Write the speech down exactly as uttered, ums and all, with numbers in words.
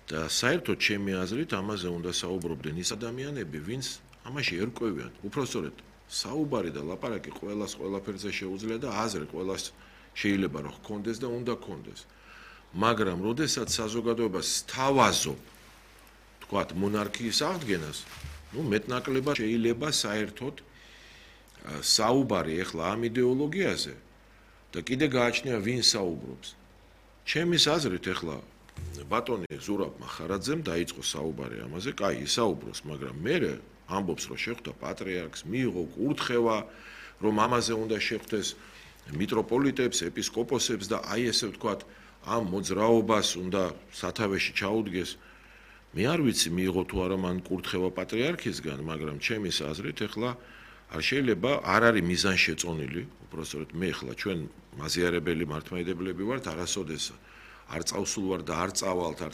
და საერთოდ ჩემი აზრით ამაზე უნდა საუბრობდნენ ის ადამიანები, ვინც ამაში ერკვევიან. უпростоრედ საუბარი და ლაპარაკი ყველას ყველაფერზე შეუძლია და აზრი ყველას შეიძლება რომ ჰქონდეს და უნდა ჰქონდეს. მაგრამ როდესაც საზოგადოებას სთავაზობ თქვათ მონარქიის აღდგენას, ну მეტნაკლებად შეიძლება საერთოდ საუბარი ეხლა ამ იდეოლოგიაზე და კიდე გააჩნია ვინ საუბრობს. ჩემის აზრით ეხლა ბატონი ზურაბ მახარაძემ დაიწყო საუბარი ამაზე, კაი, ისაუბროს, მაგრამ მე ამბობს რომ შეხვდა პატრიარქს, მიიღო კურთხევა, რომ ამაზე უნდა შეხვდეს მიტროპოლიტებს, ეპისკოპოსებს და აი ესე ვთქვათ, ამ მოძრაობას უნდა სათავეში ჩაუდგეს. მე არ ვიცი მიიღო თუ არა მან კურთხევა პატრიარქისგან, მაგრამ ჩემის აზრით ეხლა არ შეიძლება არ არის მიზანშეწონილი, უпростоრედ მე ეხლა ჩვენ მაზიარებელი მართლმადიდებლები ვართ, არასოდეს არ წავსულ ვარ და არ წავალთ